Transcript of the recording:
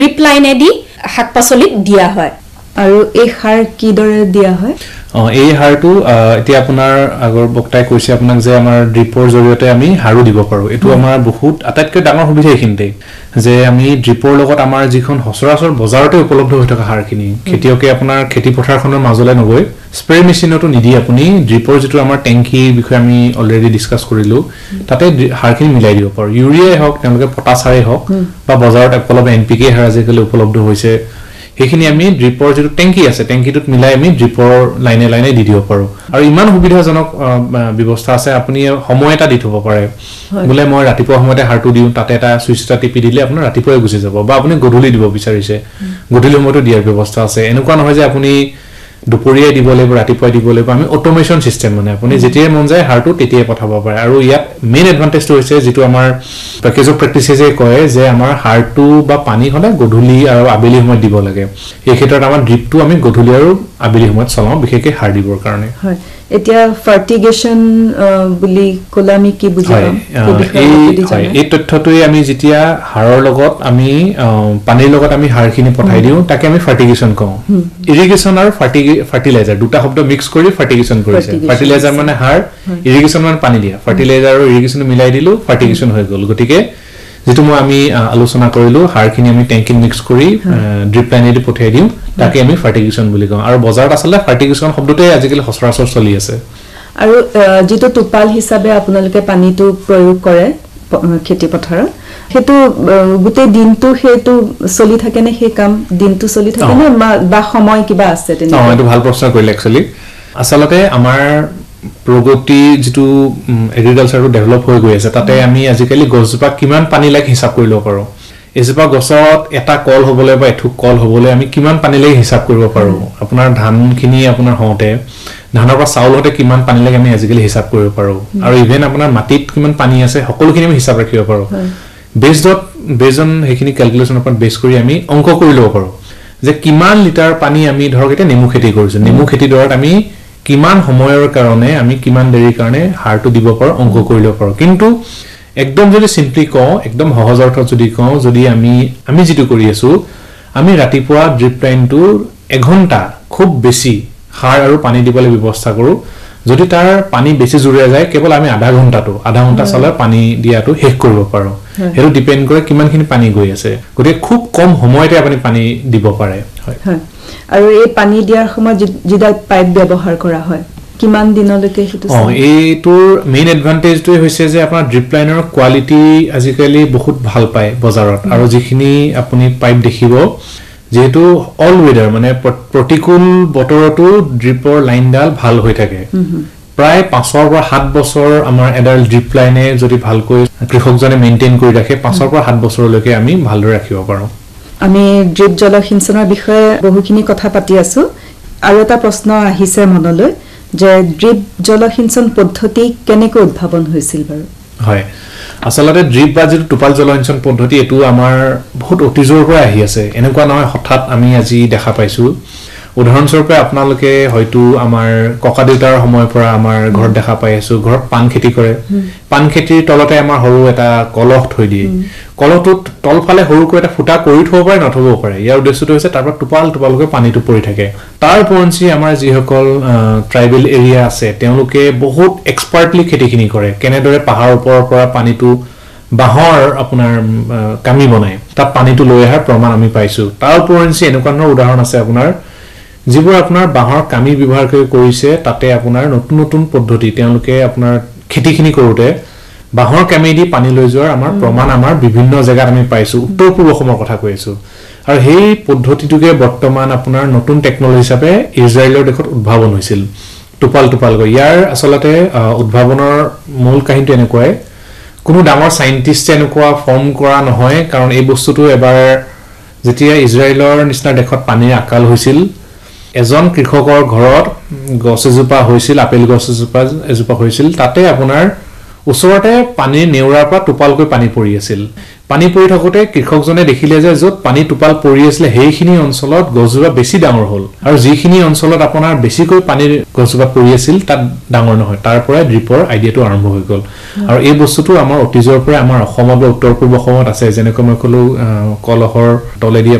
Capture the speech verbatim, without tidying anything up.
drip লাইনেদি শাক পাচলিত দিয়া হয় আৰু এই সাৰ কি দৰে দিয়া হয় অ এই হাৰটো এতিয়া আপোনাৰ আগৰ বক্তাই কৈছে আপোনাক যে আমাৰ ড্ৰিপৰ জৰিয়তে আমি হাৰু দিব পাৰো এটো আমাৰ বহুত আটাইতকৈ ডাঙৰ সুবিধা এইখিনিতে যে আমি ড্ৰিপৰ লগত আমাৰ যিখন হসৰাসৰ বজাৰতে উপলব্ধ হৈ থকা হাৰখিনি খেতিয়কে আপোনাৰ খেতি পথাৰখনৰ মাজলৈ নগৈ স্প্ৰে মেচিনতো নিদি আপুনি ড্ৰিপৰ যেটো আমাৰ টেংকি বিষয় আমি অলৰেডি ডিসকাস কৰিলো তাতে হাৰখিনি মিলাই দিব পাৰো ইউৰিয়া হওক তেওঁলোকে পটাছ হাৰে হওক বা বজাৰত উপলব্ধ এনপিকে হাৰ আজিকালি উপলব্ধ হৈছে হেখিনি আমি ড্ৰিপৰ যেটো টেংকি আছে টেংকিটোত মিলাই আমি ড্ৰিপৰ লাইনে লাইনে দি দিব পাৰো আৰু ইমান সুবিধাজনক ব্যৱস্থা আছে আপুনি সময় এটা দি থব পাৰে বলে মই ৰাতিপুৱা সময়তে হাৰটো দিও তাতে এটা সুইচ এটা টিপি দিলে আপোনাৰ ৰাতিপুৱাই গুছি যাব বা আপুনি গধূলি দিব বিচাৰিছে গধূলি সময়টো দিয়াৰ ব্যৱস্থা আছে এনেকুৱা নহয় যে আপুনি দুপৰীয়া দিব লাগিব ৰাতিপুৱাই দিব লাগিব আমি অটোমেশন সিস্টেম মানে আপুনি যেতিয়াই মন যায় হাৰটো তেতিয়াই পঠাব পাৰে আৰু ইয়াত মেইন এডভান্টেজটো হৈছে যেটো আমাৰ প্যাকেজ অফ প্ৰেক্টিসেছে কয় যে আমাৰ হাৰটো বা পানী হলে গধূলি আৰু আবেলি সময়ত দিব লাগে এই ক্ষেত্ৰত আমাৰ ড্ৰিপটো আমি গধূলি আৰু আবেলি সময়ত চলাও বিশেষকৈ হাৰ দিবৰ কাৰণে হয় এতিয়া ফাৰ্টিগেশন বুলি কলামি কি বুজাম এই এই তথ্যটোই আমি যেতিয়া হাৰৰ লগত আমি পানীৰ লগত আমি হাৰখিনি পঠাই দিও তাকে আমি ফাৰ্টিগেশন কওঁ ইৰিগেশন আৰু ফাৰ্টিলাইজাৰ দুটা শব্দ মিক্স কৰি ফাৰ্টিগেশন কৰিছে ফাৰ্টিলাইজাৰ মানে হাৰ ইৰিগেশন মানে পানী দিয়া ফাৰ্টিলাইজাৰ আৰু ইৰিগেশন মিলাই দিলো ফাৰ্টিগেশন হৈ গল গতিকে যেটো মই আমি আলোচনা কৰিলো হাৰখিনি আমি টেংকিত মিক্স কৰি ড্ৰিপ লাইনেদি পঠাই দিও তাকে আমি ফাৰ্টিগেশন বুলি কওঁ আৰু বজাৰত আসলে ফাৰ্টিগেশন শব্দটোই আজিকালি হসৰাসৰ চলি আছে আৰু যেটো টোপাল হিচাপে আপোনালোকে পানীটো প্ৰয়োগ কৰে খেতি পথাৰত হেতু গুতে দিনটো হেতু চলি থাকে নে হে কাম দিনটো চলি থাকে নে বা সময় কিবা আছে তেনে অ এটো ভাল প্ৰশ্ন কৰিলে একচুয়ালি আসলতে আমাৰ প্ৰগতি যেটো এগ্ৰিকালচাৰটো ডেভেলপ হৈ গৈ আছে তাতে আমি আজিকালি গছজোপা কিমান পানী লাগে হিচাপ কৰি লব পাৰো এজোপা গছত এটা কল হবলৈ বা এঠুক কল হবলৈ আমি কিমান পানী লাগে হিচাপ কৰিব পাৰো আপোনাৰ ধানখিনি আপোনাৰ হওতে ধানৰ পৰা চাউল হতে কিমান পানী লাগে আমি আজিকালি হিচাপ কৰিব পাৰো আৰু ইভেন আপোনাৰ মাটিত কিমান পানী আছে সকলোখিনি আমি হিচাপ ৰাখিব পাৰো বেছড বেজন হেখিনি ক্যালকুলেশনৰ ওপৰত বেছ কৰি আমি অংক কৰি লব পাৰো যে কিমান লিটাৰ পানী আমি ধৰক এটা নেমু খেতি কৰিছো নেমু খেতি দৰত আমি কিমান সময়ৰ কাৰণে আমি কিমান দেৰি কাৰণে হাৰটো দিব পাৰো অংক কৰি লব পাৰো কিন্তু একদম যদি সিম্পলি কও একদম সহজ অৰ্থত যদি কও যদি আমি আমি যেটো কৰি আছো আমি ৰাতিপুৱা ড্ৰিপ লাইনটো এক ঘণ্টা খুব বেছি হাৰ আৰু পানী দিবলৈ ব্যৱস্থা কৰো যদি তাৰ পানী বেছি জুৰিয়া যায় কেৱল আমি আধা ঘণ্টাটো আধা ঘণ্টা চলে পানী দিয়াটো শেষ কৰিব পাৰো হেতু ডিপেন্ড কৰে কিমানখিনি পানী গৈ আছে গতিকে খুব কম সময়তে আপুনি পানী দিব পাৰে হয় হয় আৰু এই পানী দিয়াৰ সময় জিডাল পাইপ ব্যৱহাৰ কৰা হয় কিমান দিনলৈকে হেতু অ এইটোৰ মেইন এডভান্টেজটো হৈছে যে আপোনাৰ ড্ৰিপ লাইনৰ কোৱালিটি আজিকালি বহুত ভাল পায় বজাৰত আৰু যিখিনি আপুনি পাইপ দেখিব যেহেতু অল ওয়েদাৰ মানে প্ৰতিকূল বতৰতো ড্ৰিপৰ লাইনডাল ভাল হৈ থাকে প্ৰায় পাঁচৰ পৰা সাত বছৰ আমাৰ এডাল ড্ৰিপ লাইনে যদি ভালকৈ কৃষকজনে মেইনটেইন কৰি ৰাখে পাঁচৰ পৰা সাত বছৰলৈকে আমি ভালদৰে ৰাখিব পাৰো আমি ড্ৰিপ জলসিঞ্চনৰ বিষয়ে বহুখিনি কথা পাতি আছো আৰু এটা প্ৰশ্ন আহিছে মনলৈ যে ড্ৰিপ জলসিঞ্চন পদ্ধতি কেনেকৈ উদ্ভাৱন হৈছিল বাৰু হয় আসলতে ড্ৰিপ বা যেটো টোপাল জলসিঞ্চন পদ্ধতি এটো আমাৰ বহুত অতিজৰ পৰা আহি আছে এনেকুৱা নহয় হঠাৎ আমি আজি দেখা পাইছো উদাহৰণস্বৰূপে আপোনালোকে হয়তো আমাৰ ককা দেউতাৰ সময়ৰ পৰা আমাৰ ঘৰ দেখা পাই আছো ঘৰত পান খেতি কৰে পান খেতিৰ তলতে আমাৰ হৰু এটা কলহ থৈ দিয়ে কলহটোত তলফালে হৰুকৈ এটা ফুটা কৰি থব পাৰে নথব পাৰে ইয়াৰ উদ্দেশ্যটো হৈছে তাৰপৰা টোপাল টোপালকৈ পানীটো পৰি থাকে তাৰ পৰঞ্চি আমাৰ যিসকল ট্ৰাইবেল এৰিয়া আছে তেওঁলোকে বহুত এক্সপাৰ্টলি খেতিখিনি কৰে কেনেদৰে পাহাৰৰ ওপৰৰ পৰা পানীটো বাহৰ আপোনাৰ কামি বনায় তাত পানীটো লৈ আহাৰ প্ৰমাণ আমি পাইছো তাৰ পৰঞ্চি এনেকুৱা ধৰণৰ উদাহৰণ আছে আপোনাৰ যিবোৰ আপোনাৰ বাহৰ কামি ব্যৱহাৰ কৰি কৰিছে তাতে আপোনাৰ নতুন নতুন পদ্ধতি তেওঁলোকে আপোনাৰ খেতিখিনি কৰোতে বাহৰ কামি দি পানী লৈ যোৱাৰ আমাৰ প্ৰমাণ আমাৰ বিভিন্ন জায়গাত আমি পাইছো উত্তৰ পূৰ্ব অসমৰ কথা কৈছো আৰু সেই পদ্ধতিটোকে বৰ্তমান আপোনাৰ নতুন টেকনলজি হিচাপে ইজৰাইলৰ দেশত উদ্ভাৱন হৈছিল টোপাল টোপাল গৈ ইয়াৰ আসলতে উদ্ভাৱনৰ মূল কাহিনীটো এনেকুৱাই কোনো ডাঙৰ সাইন্টিষ্ট এনেকুৱা ফৰ্ম কৰা নহয় কাৰণ এই বস্তুটো এবাৰ যেতিয়া ইজৰাইলৰ নিচিনা দেশত পানীৰ আকাল হৈছিল এজন কৃষকৰ ঘৰত গছ এজোপা হৈছিল আপেল গছ এজোপা এজোপা হৈছিল তাতে আপোনাৰ ওচৰতে পানীৰ নেউৰাৰ পৰা টোপালকৈ পানী পৰি আছিল পানী পৰি থাকোতে কৃষকজনে দেখিলে যে য'ত পানী টোপাল পৰি আছিল সেইখিনি অঞ্চলত গছজোপা বেছি ডাঙৰ হ'ল আৰু যিখিনি অঞ্চলত আপোনাৰ বেছিকৈ পানীৰ গছজোপা পৰি আছিল তাত ডাঙৰ নহয় তাৰ পৰা ড্ৰিপৰ আইডিয়াটো আৰম্ভ হৈ গ'ল আৰু এই বস্তুটো আমাৰ অতীজৰ পৰা আমাৰ অসমত বা উত্তৰ পূৰ্ব অসমত আছে যেনেকৈ মই ক'লো কলহৰ তলেদি